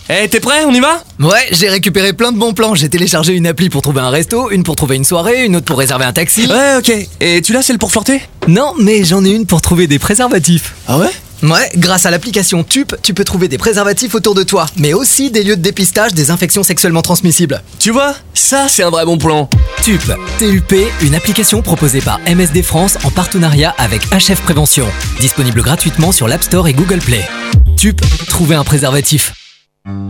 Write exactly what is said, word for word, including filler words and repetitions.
Eh, t'es prêt? On y va? Ouais, j'ai récupéré plein de bons plans. J'ai téléchargé une appli pour trouver un resto, une pour trouver une soirée, une autre pour réserver un taxi. Ouais, ok. Et tu l'as, celle pour flirter? Non, mais j'en ai une pour trouver des préservatifs. Ah ouais? Ouais, grâce à l'application T U P, tu peux trouver des préservatifs autour de toi, mais aussi des lieux de dépistage des infections sexuellement transmissibles. Tu vois? Ça, c'est un vrai bon plan. T U P, T U P, une application proposée par M S D France en partenariat avec H F Prévention. Disponible gratuitement sur l'App Store et Google Play. T U P, trouver un préservatif.